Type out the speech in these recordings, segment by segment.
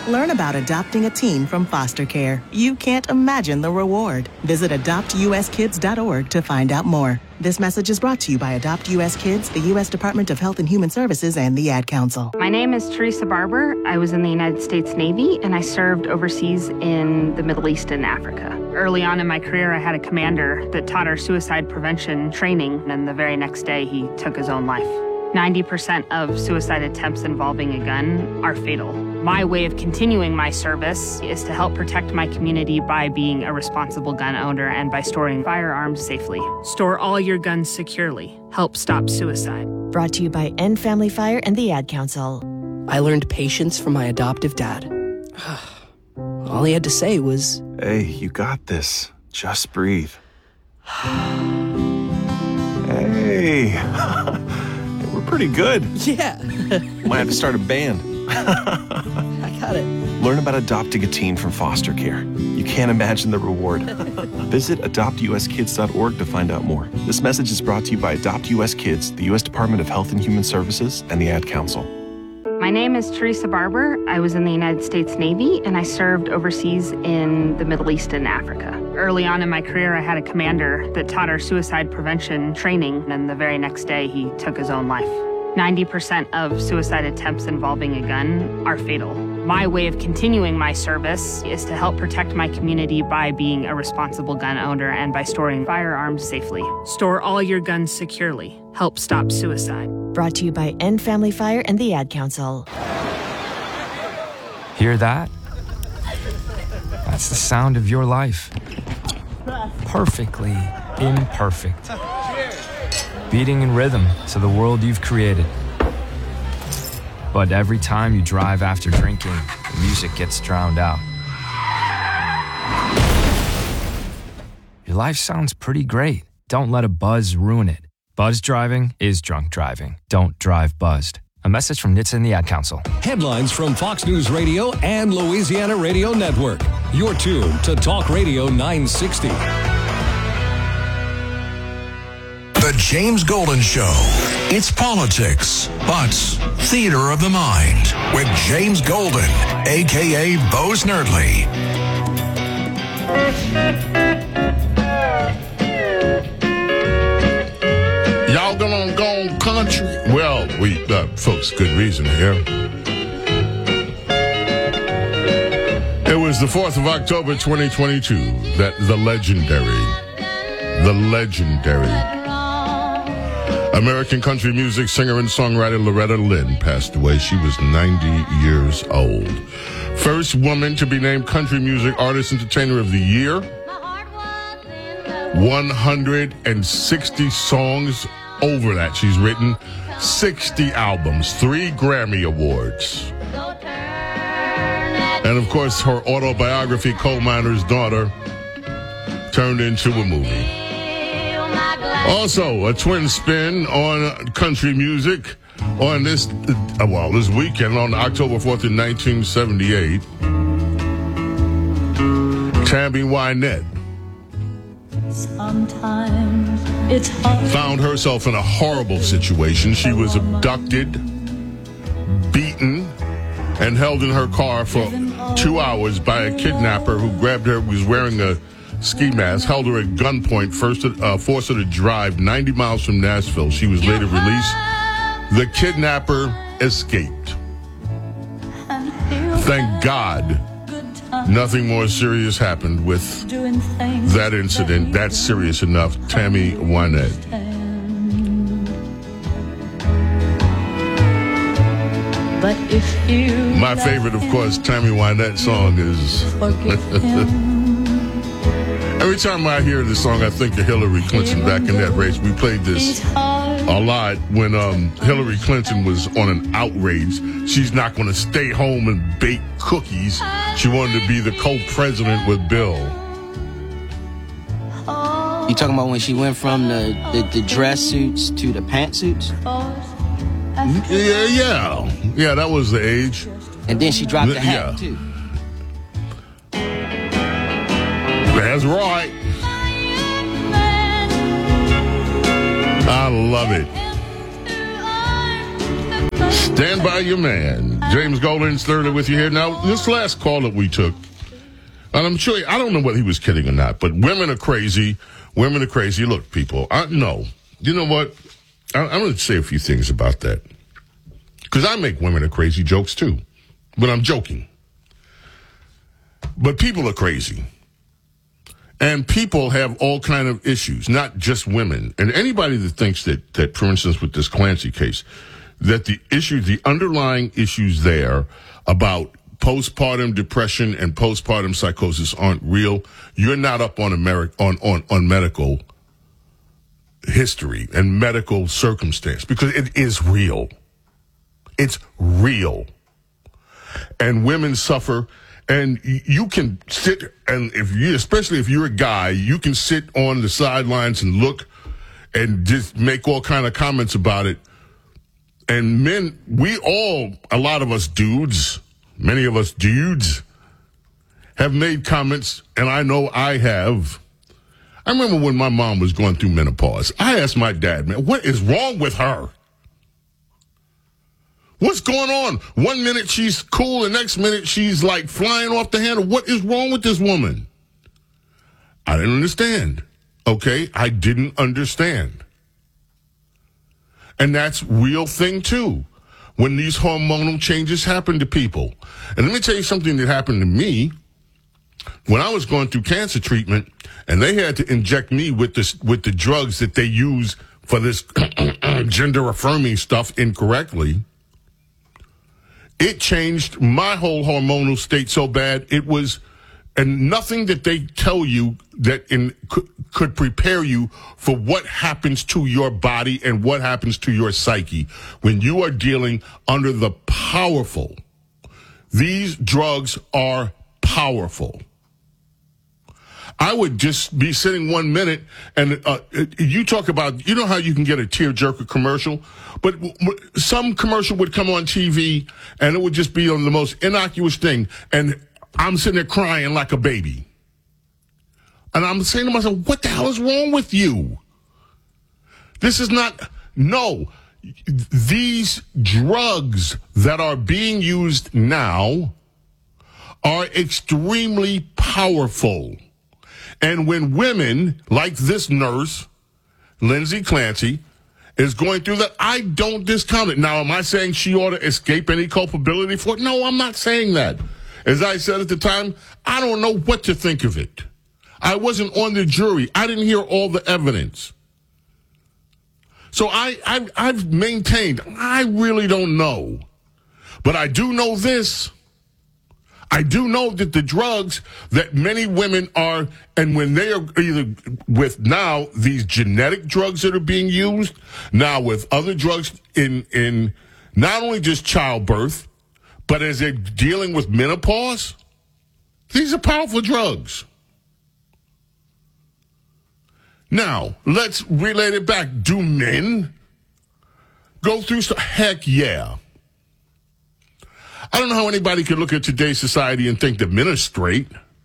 Learn about adopting a teen from foster care. You can't imagine the reward. Visit adoptuskids.org to find out more. This message is brought to you by Adopt U.S. Kids, the U.S. Department of Health and Human Services, and the Ad Council. My name is Teresa Barber. I was in the United States Navy, and I served overseas in the Middle East and Africa. Early on in my career, I had a commander that taught our suicide prevention training, and the very next day, he took his own life. 90% of suicide attempts involving a gun are fatal. My way of continuing my service is to help protect my community by being a responsible gun owner and by storing firearms safely. Store all your guns securely. Help stop suicide. Brought to you by End Family Fire and the Ad Council. I learned patience from my adoptive dad. All he had to say was, "Hey, you got this. Just breathe." Hey. We're pretty good. Yeah. Might have to start a band. I got it. Learn about adopting a teen from foster care. You can't imagine the reward. Visit adoptuskids.org to find out more. This message is brought to you by Adopt U.S. Kids, the U.S. Department of Health and Human Services, and the Ad Council. My name is Teresa Barber. I was in the United States Navy, and I served overseas in the Middle East and Africa. Early on in my career, I had a commander that taught our suicide prevention training, and the very next day, he took his own life. 90% of suicide attempts involving a gun are fatal. My way of continuing my service is to help protect my community by being a responsible gun owner and by storing firearms safely. Store all your guns securely. Help stop suicide. Brought to you by End Family Fire and the Ad Council. Hear that? That's the sound of your life. Perfectly imperfect. Beating in rhythm to the world you've created. But every time you drive after drinking, the music gets drowned out. Your life sounds pretty great. Don't let a buzz ruin it. Buzz driving is drunk driving. Don't drive buzzed. A message from NHTSA and the Ad Council. Headlines from Fox News Radio and Louisiana Radio Network. You're tuned to Talk Radio 960. The James Golden Show. It's politics, but theater of the mind with James Golden, a.k.a. Bo Snerdley. Y'all gonna go country? Well, we, folks, good reason here. It was the 4th of October, 2022, that the legendary American country music singer and songwriter Loretta Lynn passed away. She was 90 years old. First woman to be named Country Music Artist Entertainer of the Year. 160 songs over that she's written. 60 albums, 3 Grammy Awards. And of course, her autobiography, Coal Miner's Daughter, turned into a movie. Also, a twin spin on country music on this weekend on October 4th in 1978. Tammy Wynette found herself in a horrible situation. She was abducted, beaten, and held in her car for 2 hours by a kidnapper who grabbed her, was wearing a ski mask, held her at gunpoint, forced her to drive 90 miles from Nashville. She was later released. The kidnapper escaped. Thank God nothing more serious happened with that incident. That's serious enough. Tammy Wynette. My favorite, of course, Tammy Wynette song is... Every time I hear this song, I think of Hillary Clinton back in that race. We played this a lot when Hillary Clinton was on an outrage. She's not going to stay home and bake cookies. She wanted to be the co-president with Bill. You talking about when she went from the dress suits to the pantsuits? Yeah, that was the age. And then she dropped the hat, too. That's right. I love it. Stand by your man. James Golden, Sterling with you here. Now, this last call that we took, and I'm sure, I don't know whether he was kidding or not, but women are crazy. Women are crazy. Look, people, no. You know what? I'm going to say a few things about that. Because I make women are crazy jokes, too. But I'm joking. But people are crazy. And people have all kind of issues, not just women. And anybody that thinks that, for instance, with this Clancy case, that the underlying issues there about postpartum depression and postpartum psychosis aren't real, you're not up on on medical history and medical circumstance, because it is real. It's real. And women suffer, and you can sit, and especially if you're a guy, you can sit on the sidelines and look and just make all kind of comments about it. And men, a lot of us dudes, many of us dudes, have made comments, and I know I have. I remember when my mom was going through menopause, I asked my dad, man, what is wrong with her? What's going on? 1 minute she's cool, the next minute she's like flying off the handle. What is wrong with this woman? I didn't understand. Okay, I didn't understand. And that's real thing too, when these hormonal changes happen to people. And let me tell you something that happened to me when I was going through cancer treatment, and they had to inject me with the drugs that they use for this gender affirming stuff incorrectly. It changed my whole hormonal state so bad and nothing that they tell you that could prepare you for what happens to your body and what happens to your psyche when you are dealing under the powerful. These drugs are powerful. I would just be sitting 1 minute, and you talk about, you know how you can get a tearjerker commercial, but some commercial would come on TV, and it would just be on the most innocuous thing, and I'm sitting there crying like a baby. And I'm saying to myself, what the hell is wrong with you? This is not, no. These drugs that are being used now are extremely powerful. And when women, like this nurse, Lindsay Clancy, is going through that, I don't discount it. Now, am I saying she ought to escape any culpability for it? No, I'm not saying that. As I said at the time, I don't know what to think of it. I wasn't on the jury. I didn't hear all the evidence. So I've maintained, I really don't know. But I do know this. I do know that the drugs that many women are, and when they are either with now these genetic drugs that are being used, now with other drugs in not only just childbirth, but as they're dealing with menopause, these are powerful drugs. Now, let's relate it back. Do men go through stuff? Heck yeah. I don't know how anybody can look at today's society and think that men are straight.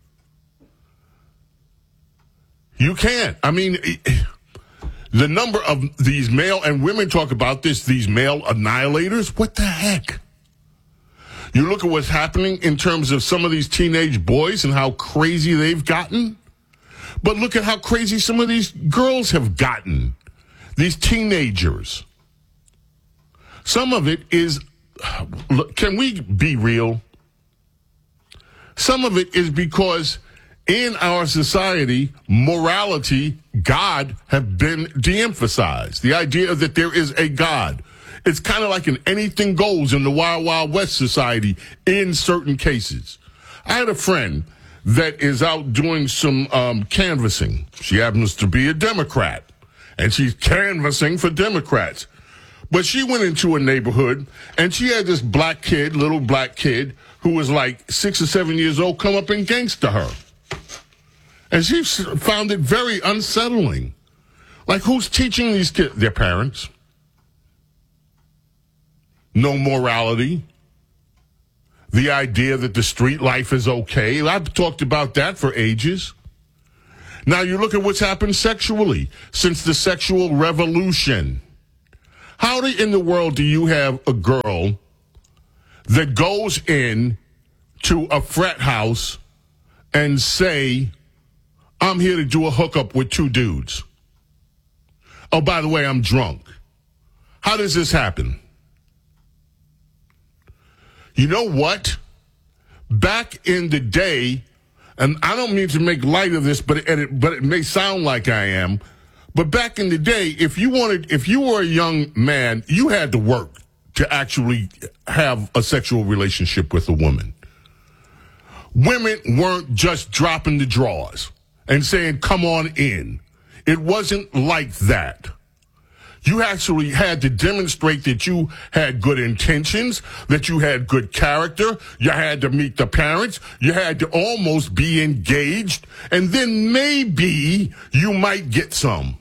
You can't. I mean, the number of these male, and women talk about this, these male annihilators, what the heck? You look at what's happening in terms of some of these teenage boys and how crazy they've gotten. But look at how crazy some of these girls have gotten. These teenagers. Some of it is, can we be real? Some of it is because in our society, morality, God, have been de-emphasized. The idea that there is a God. It's kind of like an anything goes in the Wild Wild West society in certain cases. I had a friend that is out doing some canvassing. She happens to be a Democrat, and she's canvassing for Democrats. But she went into a neighborhood, and she had this little black kid, who was like 6 or 7 years old, come up and gangster her. And she found it very unsettling. Like, who's teaching these kids? Their parents. No morality. The idea that the street life is okay. I've talked about that for ages. Now you look at what's happened sexually since the sexual revolution. How in the world do you have a girl that goes in to a frat house and say, I'm here to do a hookup with two dudes. Oh, by the way, I'm drunk. How does this happen? You know what? Back in the day, and I don't mean to make light of this, but it may sound like I am, but back in the day, if you were a young man, you had to work to actually have a sexual relationship with a woman. Women weren't just dropping the drawers and saying, come on in. It wasn't like that. You actually had to demonstrate that you had good intentions, that you had good character. You had to meet the parents. You had to almost be engaged. And then maybe you might get some.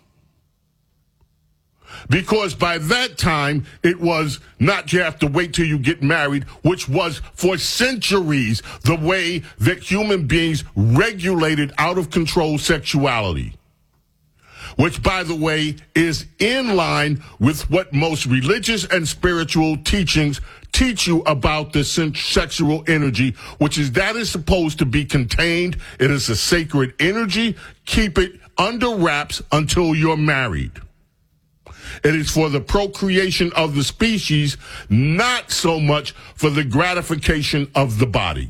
Because by that time, it was not you have to wait till you get married, which was for centuries the way that human beings regulated out of control sexuality. Which, by the way, is in line with what most religious and spiritual teachings teach you about the sexual energy, which is that is supposed to be contained. It is a sacred energy. Keep it under wraps until you're married. It is for the procreation of the species, not so much for the gratification of the body.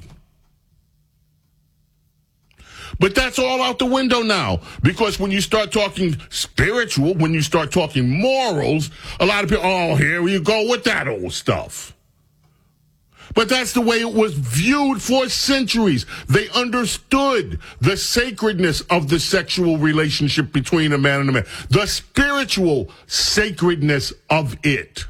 But that's all out the window now, because when you start talking spiritual, when you start talking morals, a lot of people, oh, here you go with that old stuff. But that's the way it was viewed for centuries. They understood the sacredness of the sexual relationship between a man and a man, the spiritual sacredness of it.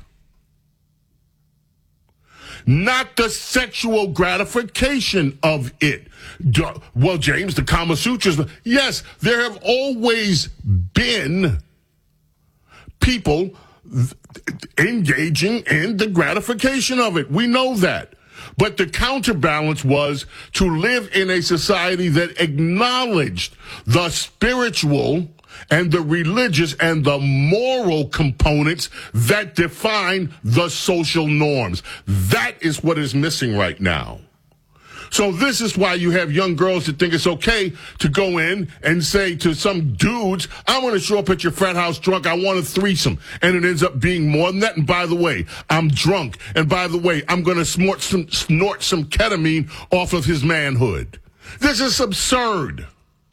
Not the sexual gratification of it. Well, James, the Kama Sutras, yes, there have always been people engaging in the gratification of it. We know that. But the counterbalance was to live in a society that acknowledged the spiritual and the religious and the moral components that define the social norms. That is what is missing right now. So this is why you have young girls that think it's okay to go in and say to some dudes, I want to show up at your frat house drunk. I want a threesome. And it ends up being more than that. And by the way, I'm drunk. And by the way, I'm going to snort some ketamine off of his manhood. This is absurd.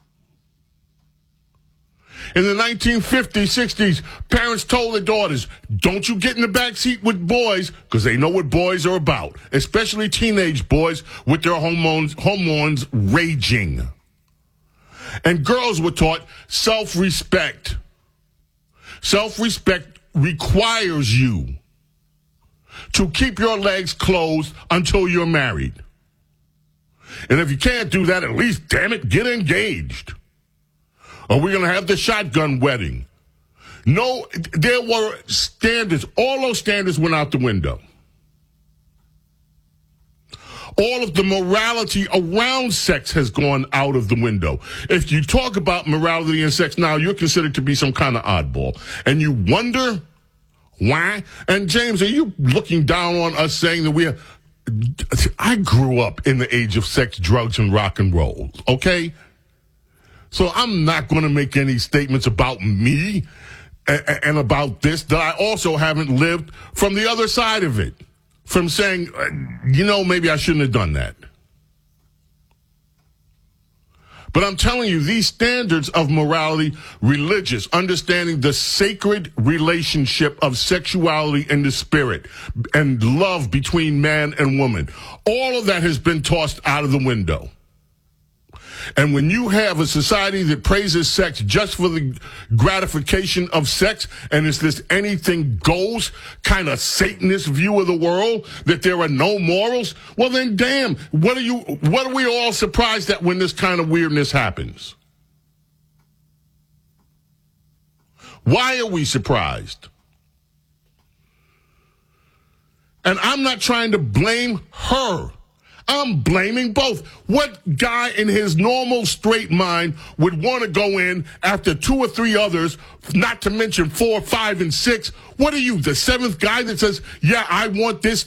In the 1950s, 60s, parents told their daughters, don't you get in the back seat with boys, because they know what boys are about, especially teenage boys with their hormones raging. And girls were taught self-respect. Self-respect requires you to keep your legs closed until you're married. And if you can't do that, at least, damn it, get engaged. Are we going to have the shotgun wedding? No, there were standards. All those standards went out the window. All of the morality around sex has gone out of the window. If you talk about morality and sex now, you're considered to be some kind of oddball. And you wonder why? And James, are you looking down on us saying that we are... I grew up in the age of sex, drugs, and rock and roll, okay? So I'm not going to make any statements about me and about this that I also haven't lived from the other side of it. From saying, maybe I shouldn't have done that. But I'm telling you, these standards of morality, religious, understanding the sacred relationship of sexuality and the spirit and love between man and woman, all of that has been tossed out of the window. And when you have a society that praises sex just for the gratification of sex, and it's this anything goes kind of Satanist view of the world, that there are no morals, well then damn, what are we all surprised at when this kind of weirdness happens? Why are we surprised? And I'm not trying to blame her. I'm blaming both. What guy in his normal straight mind would want to go in after 2 or 3 others, not to mention 4, 5, and 6? What are you, the 7th guy that says, yeah, I want this